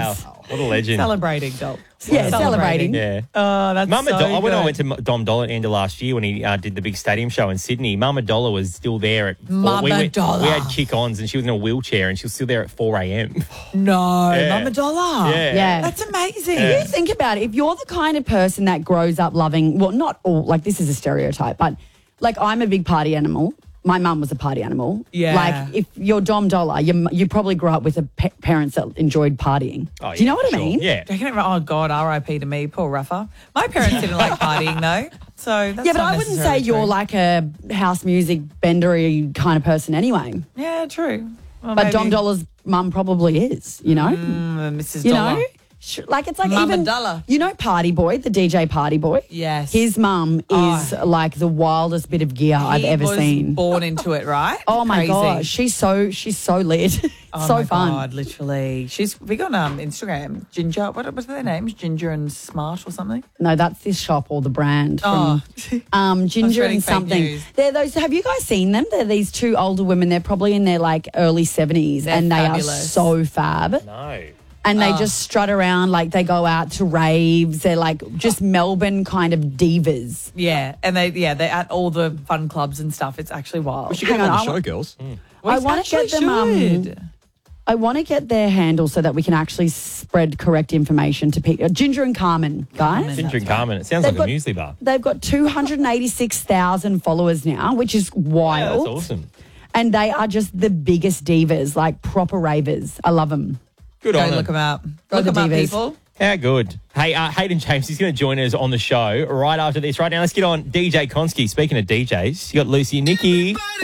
Wow. What a legend. Celebrating, Dom. Yeah, celebrating. Yeah. Oh, that's Mama so Dollar, when I good. went to Dom Dollar at the end of last year when he did the big stadium show in Sydney, Mama Dollar was still there at Mama Dollar. We had kick-ons and she was in a wheelchair and she was still there at 4 a.m. No, Yeah. Mama Dollar. Yeah. That's amazing. You think about it. If you're the kind of person that grows up loving, well, not all, like this is a stereotype, but like I'm a big party animal. My mum was a party animal. Yeah. Like if you're Dom Dollar, you probably grew up with parents that enjoyed partying. Oh, Do you know yeah, what I sure. mean? Yeah. Do you reckon oh, God, R.I.P. to me, poor Rafa. My parents didn't like partying, though. So that's Yeah, but not I wouldn't say necessarily you're true. like a house music bendery kind of person anyway. Yeah, true. Well, But maybe, Dom Dollar's mum probably is, you know? Mrs. You Dollar. know? Like it's like Mama even Dollar. You know Party Boy, the DJ Party Boy? Yes. His mum is like the wildest bit of gear I've ever was seen. born into it, right? Oh my Crazy. gosh, she's so lit. Oh so my fun. God, literally. She's big on Instagram. Ginger, what was their names? Ginger and Smart or something? No, that's this shop or the brand Oh. from Ginger reading and fake something. news. They're those. Have you guys seen them? They're these two older women. They're probably in their like early 70s, They're and they fabulous. are so fab. No. And they just strut around like they go out to raves. They're like just Melbourne kind of divas. Yeah, and they're at all the fun clubs and stuff. It's actually wild. We should get Hang them on, on the I show, girls. I want to get them. I want to get their handle so that we can actually spread correct information to people. Ginger and Carmen, guys. Ginger and Carmen. It sounds They've like a got- muesli bar. They've got 286,000 followers now, which is Yeah, wild. that's awesome. And they are just the biggest divas, like proper ravers. I love them. Good Go on look them. them up. Go Look the them up, divas. people. How good. Hey, Hayden James, he's going to join us on the show right after this. Right now, let's get on DJ Konski. Speaking of DJs, you got Lucy and Nikki.